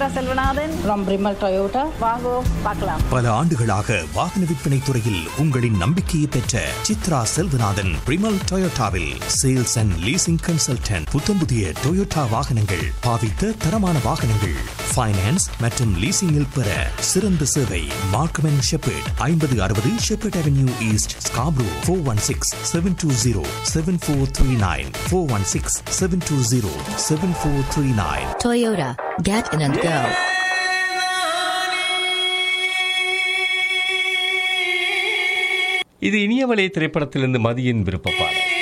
Selvanathan from Brimal Toyota. வாங்கோ பார்க்கலாம். பல ஆண்டுகளாக வாகன விற்பனை துறையில் உங்களின் நம்பிக்கையை பெற்ற Chitra Selvanathan பிரிமல் டொயோட்டாவில் sales and leasing consultant. புத்தம் புதிய டொயோட்டா வாகனங்கள், பாவித்த தரமான வாகனங்கள், ஃபைனான்ஸ் மற்றும் லீசிங்கில் பெற சிறந்த சேவை. Markham and shepherd, 5060 shepherd avenue east, Scarborough. 416-720-7439 416-720-7439. Toyota, get in and go. இது இனியவளே திரைப்படத்திலிருந்து மதியின் விருப்ப பாடல்.